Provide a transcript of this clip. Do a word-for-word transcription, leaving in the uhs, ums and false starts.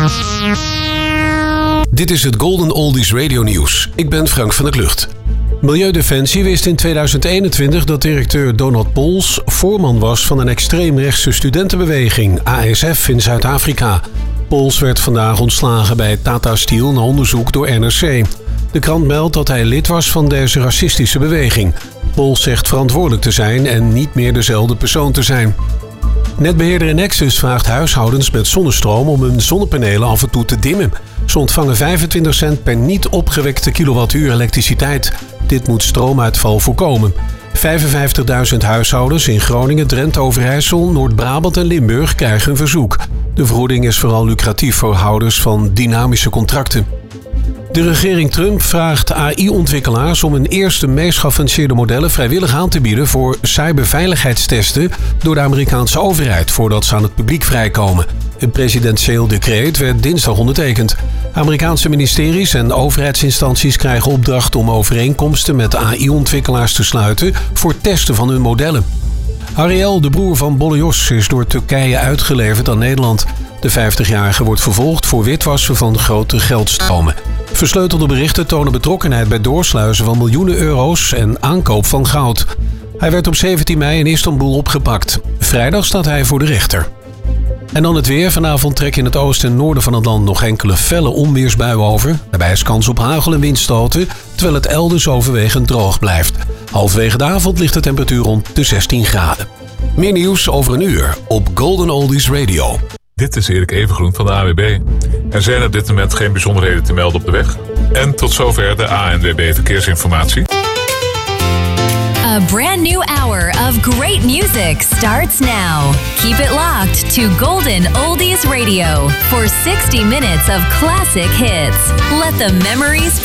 Dit is het Golden Oldies Radio Nieuws. Ik ben Frank van der Klucht. Milieudefensie wist in tweeduizend eenentwintig dat directeur Donald Pols voorman was van een extreemrechtse studentenbeweging, A S F, in Zuid-Afrika. Pols werd vandaag ontslagen bij Tata Steel na onderzoek door N R C. De krant meldt dat hij lid was van deze racistische beweging. Pols zegt verantwoordelijk te zijn en niet meer dezelfde persoon te zijn. Netbeheerder Enexis vraagt huishoudens met zonnestroom om hun zonnepanelen af en toe te dimmen. Ze ontvangen vijfentwintig cent per niet opgewekte kilowattuur elektriciteit. Dit moet stroomuitval voorkomen. vijfenvijftigduizend huishoudens in Groningen, Drenthe, Overijssel, Noord-Brabant en Limburg krijgen een verzoek. De vergoeding is vooral lucratief voor houders van dynamische contracten. De regering Trump vraagt A I-ontwikkelaars om hun eerste meest geavanceerde modellen vrijwillig aan te bieden voor cyberveiligheidstesten door de Amerikaanse overheid voordat ze aan het publiek vrijkomen. Een presidentieel decreet werd dinsdag ondertekend. Amerikaanse ministeries en overheidsinstanties krijgen opdracht om overeenkomsten met A I-ontwikkelaars te sluiten voor testen van hun modellen. Ariel, de broer van Bolle Jos, is door Turkije uitgeleverd aan Nederland. De vijftigjarige wordt vervolgd voor witwassen van grote geldstromen. Versleutelde berichten tonen betrokkenheid bij doorsluizen van miljoenen euro's en aankoop van goud. Hij werd op zeventien mei in Istanbul opgepakt. Vrijdag staat hij voor de rechter. En dan het weer. Vanavond trekken in het oosten en noorden van het land nog enkele felle onweersbuien over. Daarbij is kans op hagel en windstoten, terwijl het elders overwegend droog blijft. Halverwege de avond ligt de temperatuur rond de zestien graden. Meer nieuws over een uur op Golden Oldies Radio. Dit is Erik Evengroen van de A W B. Er zijn op dit moment geen bijzonderheden te melden op de weg. En tot zover de A N W B Verkeersinformatie. A brand new hour of great music starts now. Keep it locked to Golden Oldies Radio for sixty minutes of classic hits. Let the memories